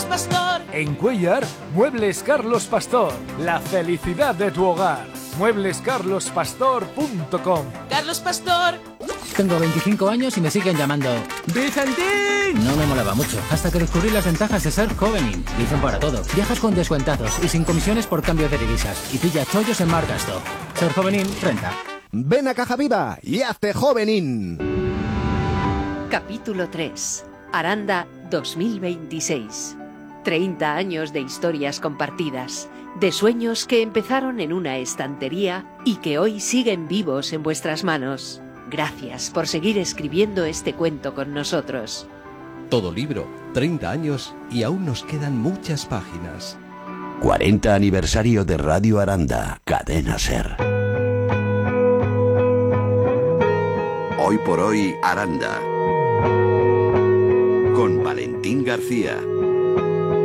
Pastor. En Cuéllar, Muebles Carlos Pastor. La felicidad de tu hogar. Mueblescarlospastor.com. Carlos Pastor. Tengo 25 años y me siguen llamando ¡Vicentín! No me molaba mucho, hasta que descubrí las ventajas de ser Jovenin. Dicen para todo. Viajas con descuentazos y sin comisiones por cambio de divisas. Y pilla chollos en Mar Gasto. Ser Jovenin renta. Ven a Caja Viva y hazte Jovenin. Capítulo 3. Aranda 2026. 30 años de historias compartidas, de sueños que empezaron en una estantería y que hoy siguen vivos en vuestras manos. Gracias por seguir escribiendo este cuento con nosotros. Todo libro, 30 años y aún nos quedan muchas páginas. 40 aniversario de Radio Aranda, Cadena Ser. Hoy por hoy, Aranda. Con Valentín García.